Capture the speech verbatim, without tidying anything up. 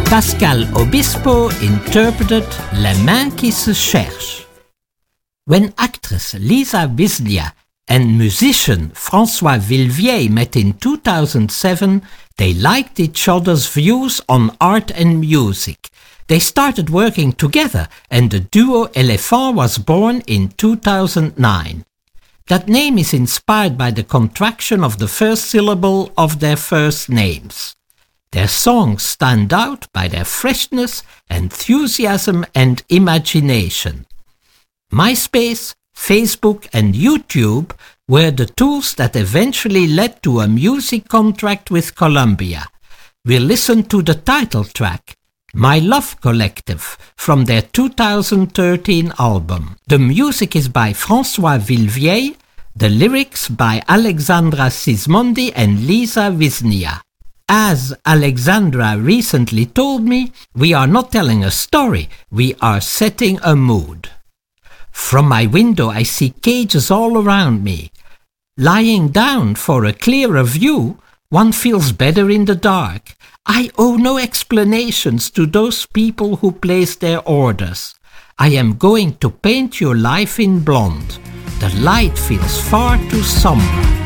Pascal Obispo interpreted Les Mains qui se cherchent. When actress Lisa Wisnia and musician François Villevieille met in two thousand seven, they liked each other's views on art and music. They started working together and the duo Elephant was born in two thousand nine. That name is inspired by the contraction of the first syllable of their first names. Their songs stand out by their freshness, enthusiasm and imagination. MySpace, Facebook and YouTube were the tools that eventually led to a music contract with Columbia. We'll listen to the title track, My Love Collective, from their two thousand thirteen album. The music is by François Villevieille, the lyrics by Alexandra Sismondi and Lisa Wisnia. As Alexandra recently told me, we are not telling a story, we are setting a mood. From my window I see cages all around me. Lying down for a clearer view, one feels better in the dark. I owe no explanations to those people who place their orders. I am going to paint your life in blonde. The light feels far too somber.